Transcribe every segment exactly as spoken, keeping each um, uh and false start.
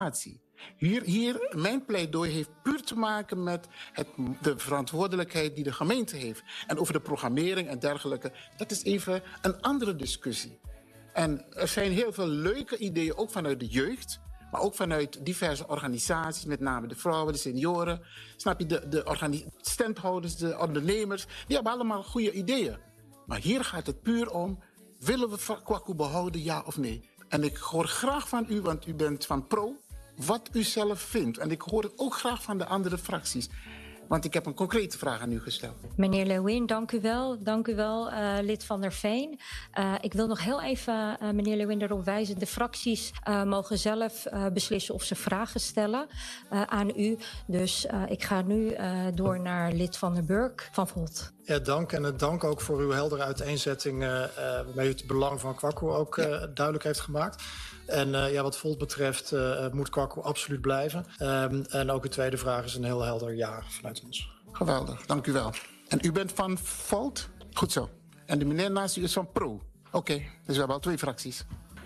Hier, hier, mijn pleidooi heeft puur te maken met het, de verantwoordelijkheid die de gemeente heeft. En over de programmering en dergelijke, dat is even een andere discussie. En er zijn heel veel leuke ideeën, ook vanuit de jeugd, maar ook vanuit diverse organisaties, met name de vrouwen, de senioren. Snap je, de, de organi- standhouders, de ondernemers, die hebben allemaal goede ideeën. Maar hier gaat het puur om, willen we Kwaku behouden, ja of nee? En ik hoor graag van u, want u bent van pro, wat u zelf vindt. En ik hoor het ook graag van de andere fracties. Want ik heb een concrete vraag aan u gesteld. Meneer Leeuwin, dank u wel. Dank u wel, uh, lid Van der Veen. Uh, ik wil nog heel even, uh, meneer Leeuwin, erop wijzen. De fracties uh, mogen zelf uh, beslissen of ze vragen stellen uh, aan u. Dus uh, ik ga nu uh, door naar lid Van der Burg van Volt. Ja, dank. En dank ook voor uw heldere uiteenzetting, uh, waarmee u het belang van Kwaku ook uh, duidelijk heeft gemaakt. En uh, ja, wat Volt betreft uh, moet Kwaku absoluut blijven. Um, en ook de tweede vraag is een heel helder ja vanuit ons. Geweldig, dank u wel. En u bent van Volt? Goed zo. En de meneer naast u is van Pro? Oké, okay, dus we hebben al twee fracties.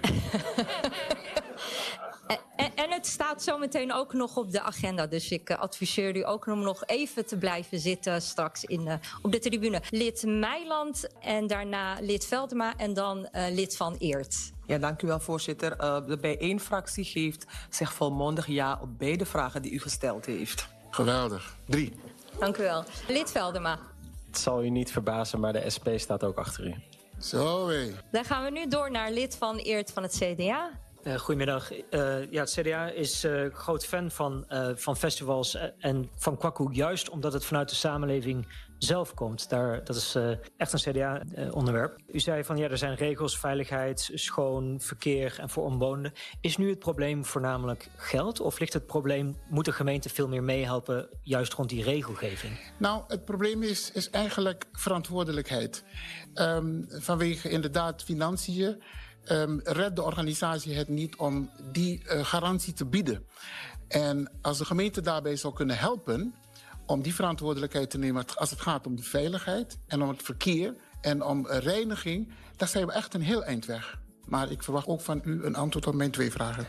En, en het staat zometeen ook nog op de agenda. Dus ik uh, adviseer u ook om nog even te blijven zitten straks in, uh, op de tribune. Lid Meiland en daarna lid Veldema en dan uh, lid Van Eert. Ja, dank u wel, voorzitter. Uh, de bijeenfractie geeft zich volmondig ja op beide vragen die u gesteld heeft. Geweldig. Drie. Dank u wel. Lid Veldema. Het zal u niet verbazen, maar de S P staat ook achter u. Zo hé. Dan gaan we nu door naar lid Van Eert van het C D A. Uh, goedemiddag. Uh, ja, het C D A is uh, groot fan van, uh, van festivals en van Kwaku, juist omdat het vanuit de samenleving zelf komt. Daar, dat is uh, echt een C D A-onderwerp. U zei van ja, er zijn regels, veiligheid, schoon, verkeer en voor omwonenden. Is nu het probleem voornamelijk geld of ligt het probleem, moet de gemeente veel meer meehelpen juist rond die regelgeving? Nou, het probleem is, is eigenlijk verantwoordelijkheid. Um, vanwege inderdaad financiën. Um, redt de organisatie het niet om die uh, garantie te bieden. En als de gemeente daarbij zou kunnen helpen om die verantwoordelijkheid te nemen als het gaat om de veiligheid en om het verkeer en om uh, reiniging, dan zijn we echt een heel eind weg. Maar ik verwacht ook van u een antwoord op mijn twee vragen.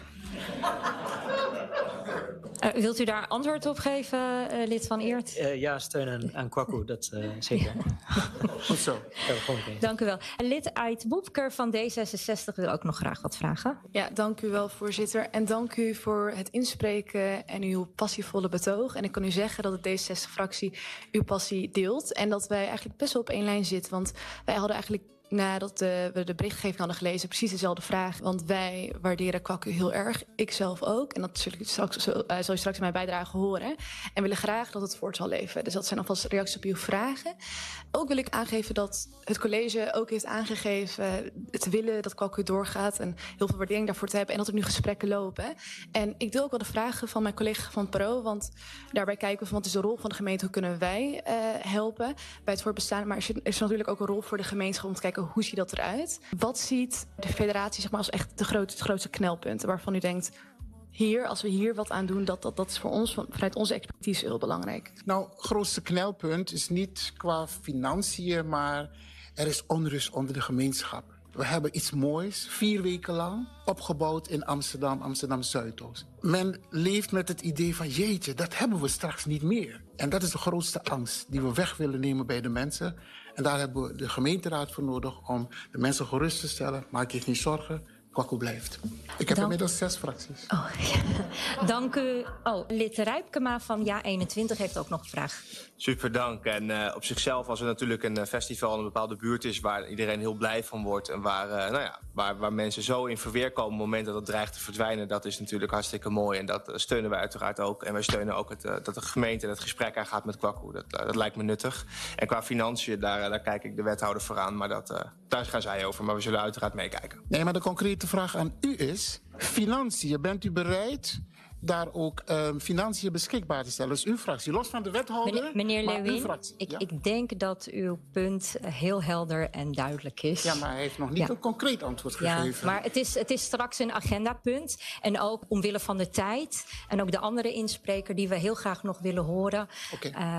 Uh, wilt u daar antwoord op geven, uh, lid Van Eert? Uh, ja, steun aan, aan Kwaku, dat uh, zeker. Goed zo. Dank u wel. Lid Ait Boepker van D zesenzestig wil ook nog graag wat vragen. Ja, dank u wel, voorzitter. En dank u voor het inspreken en uw passievolle betoog. En ik kan u zeggen dat de D zesenzestig-fractie uw passie deelt. En dat wij eigenlijk best wel op één lijn zitten. Want wij hadden eigenlijk, nadat de, we de berichtgeving hadden gelezen, precies dezelfde vraag. Want wij waarderen Kwaku heel erg. Ik zelf ook. En dat zul, ik straks, uh, zal je straks in mijn bijdrage horen. En willen graag dat het voort zal leven. Dus dat zijn alvast reacties op uw vragen. Ook wil ik aangeven dat het college ook heeft aangegeven te willen dat Kwaku doorgaat. En heel veel waardering daarvoor te hebben. En dat er nu gesprekken lopen. En ik deel ook wel de vragen van mijn collega van Pro. Want daarbij kijken we van wat is de rol van de gemeente. Hoe kunnen wij uh, helpen bij het voortbestaan. Maar er is natuurlijk ook een rol voor de gemeenschap om te kijken hoe ziet dat eruit. Wat ziet de federatie zeg maar, als echt de groot, het grootste knelpunt waarvan u denkt, hier, als we hier wat aan doen, dat, dat, dat is voor ons vanuit onze expertise heel belangrijk. Nou, het grootste knelpunt is niet qua financiën, maar er is onrust onder de gemeenschap. We hebben iets moois, vier weken lang, opgebouwd in Amsterdam, Amsterdam-Zuidoost. Men leeft met het idee van, jeetje, dat hebben we straks niet meer. En dat is de grootste angst die we weg willen nemen bij de mensen. En daar hebben we de gemeenteraad voor nodig om de mensen gerust te stellen. Maak je niet zorgen, Kwaku blijft. Ik heb Dank... inmiddels zes fracties. Oh, ja. Dank u. Oh, lid Rijpkema van Ja eenentwintig heeft ook nog een vraag. Super, dank. En uh, op zichzelf, als er natuurlijk een uh, festival in een bepaalde buurt is waar iedereen heel blij van wordt en waar, uh, nou ja, waar, waar mensen zo in verweer komen op het moment dat het dreigt te verdwijnen, dat is natuurlijk hartstikke mooi. En dat uh, steunen wij uiteraard ook. En wij steunen ook het, uh, dat de gemeente het gesprek aangaat met Kwaku. Dat, uh, dat lijkt me nuttig. En qua financiën, daar, uh, daar kijk ik de wethouder voor aan. Maar dat, uh, daar gaan zij over. Maar we zullen uiteraard meekijken. Nee, maar de concrete vraag aan u is, financiën, bent u bereid daar ook uh, financiën beschikbaar te stellen? Dus uw fractie, los van de wethouder, meneer, meneer maar Leeuwin, uw fractie. Ik, Ja? ik denk dat uw punt heel helder en duidelijk is. Ja, maar hij heeft nog niet ja. een concreet antwoord ja, gegeven. Maar het is, het is straks een agendapunt. En ook omwille van de tijd. En ook de andere inspreker die we heel graag nog willen horen. Okay. Um,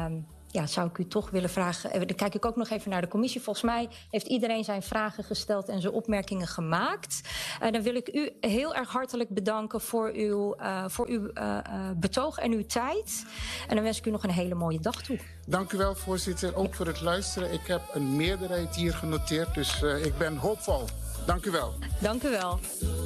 ja, zou ik u toch willen vragen. Dan kijk ik ook nog even naar de commissie. Volgens mij heeft iedereen zijn vragen gesteld en zijn opmerkingen gemaakt. Uh, dan wil ik u heel erg hartelijk bedanken voor uw, uh, voor uw uh, uh, betoog en uw tijd. En dan wens ik u nog een hele mooie dag toe. Dank u wel, voorzitter. Ook voor het luisteren. Ik heb een meerderheid hier genoteerd, dus uh, ik ben hoopvol. Dank u wel. Dank u wel.